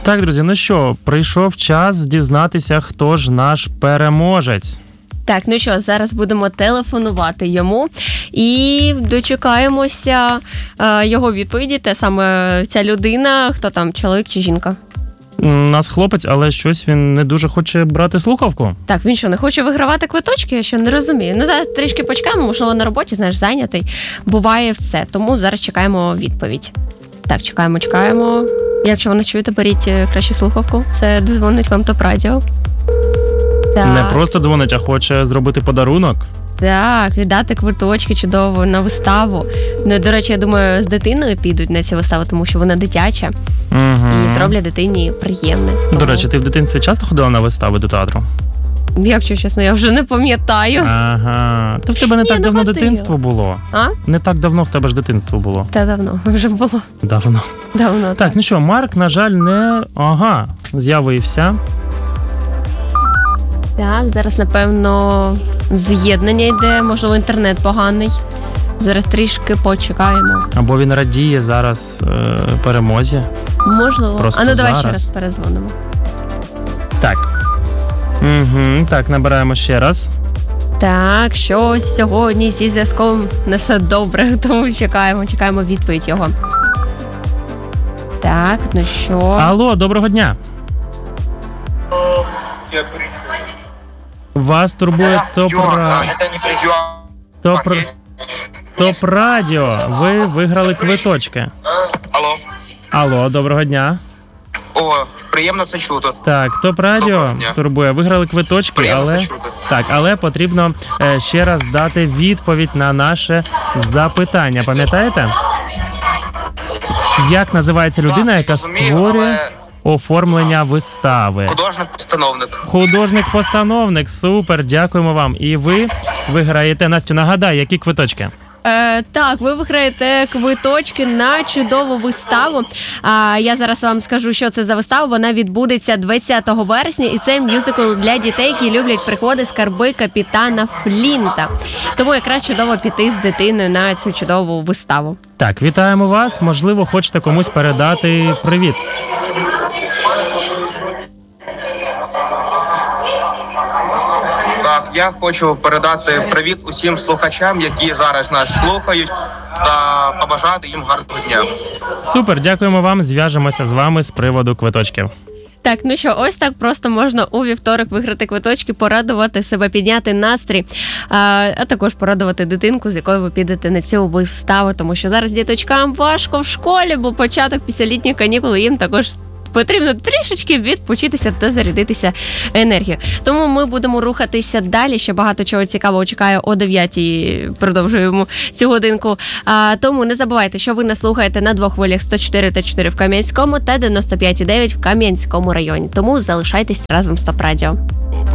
Так, друзі, ну що, прийшов час дізнатися, хто ж наш переможець. Так, ну що, зараз будемо телефонувати йому і дочекаємося його відповіді. Те саме ця людина, хто там, чоловік чи жінка? У нас хлопець, але щось він не дуже хоче брати слухавку. Так, він що, не хоче вигравати квиточки? Я що, не розумію. Ну, зараз трішки почекаємо, можливо, на роботі, знаєш, зайнятий. Буває все, тому зараз чекаємо відповідь. Так, чекаємо. Якщо ви не чуєте, беріть краще слухавку. Це дзвонить вам ТОП-радіо. Не просто дзвонить, а хоче зробити подарунок. Так, віддати квиточки чудово на виставу. Ну, до речі, я думаю, з дитиною підуть на цю виставу, тому що вона дитяча. І зроблять дитині приємне. До речі, ти в дитинстві часто ходила на вистави до театру? Якщо чесно, я вже не пам'ятаю. Ага. То в тебе не так давно дитинство було. А? Не так давно в тебе ж дитинство було. Та давно вже було. Давно. Так, ну що, Марк, на жаль, не... з'явився. Так, зараз, напевно, з'єднання йде, можливо, інтернет поганий. Зараз трішки почекаємо. Або він радіє зараз перемозі. Можливо. Просто давай зараз. ще раз перезвонимо. Так. Так, набираємо ще раз. Так, щось сьогодні зі зв'язком не все добре, тому чекаємо відповідь його. Так, ну що? Алло, доброго дня. Вас турбує ТОП-радіо. Ви виграли квиточки. Алло, доброго дня. О, приємно це чути. Так, ТОП-радіо турбує. Виграли квиточки, але потрібно ще раз дати відповідь на наше запитання. Пам'ятаєте? Як називається людина, яка створює оформлення вистави? Художник-постановник. Супер, дякуємо вам. І ви виграєте, Настю, нагадай, які квиточки? Так, ви виграєте квиточки на чудову виставу. Я зараз вам скажу, що це за вистава. Вона відбудеться 20 вересня, і це мюзикл для дітей, які люблять пригоди скарби капітана Флінта. Тому якраз чудово піти з дитиною на цю чудову виставу. Так, вітаємо вас. Можливо, хочете комусь передати привіт. Так, я хочу передати привіт усім слухачам, які зараз нас слухають, та побажати їм гарного дня. Супер, дякуємо вам. Зв'яжемося з вами з приводу квиточків. Так, ну що, ось так просто можна у вівторок виграти квиточки, порадувати себе, підняти настрій, а також порадувати дитинку, з якою ви підете на цю виставу, тому що зараз діточкам важко в школі, бо початок після літніх канікул, їм також потрібно трішечки відпочитися та зарядитися енергією. Тому ми будемо рухатися далі. Ще багато чого цікавого чекає о 9-й. Продовжуємо цю годинку. Тому не забувайте, що ви нас слухаєте на двох хвилях 104,4 в Кам'янському та 95,9 в Кам'янському районі. Тому залишайтесь разом з ТОП-радіо.